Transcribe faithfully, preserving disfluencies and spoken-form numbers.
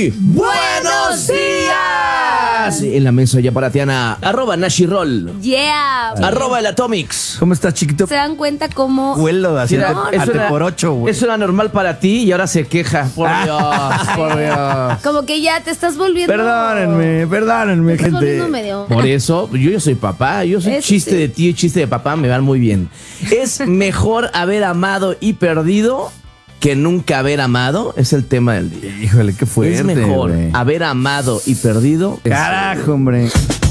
muy buenos días. En la mesa ya para Tiana, arroba Nashiroll, Yeah. arroba el Atomics. ¿Cómo estás, chiquito? ¿Se dan cuenta cómo? Vuelo así Mira, ante, eso ante era- por ocho, güey. Eso era normal para ti y ahora se queja. Por Dios, por Dios. Como que ya te estás volviendo. Perdónenme, perdónenme, Te estás volviendo gente. medio. Por eso, yo ya soy papá, yo soy Eso chiste sí. de tío y chiste de papá, me van muy bien. ¿Es mejor haber amado y perdido que nunca haber amado? Es el tema del día. Híjole, qué fuerte, es mejor güey. haber amado y perdido. Carajo, hombre.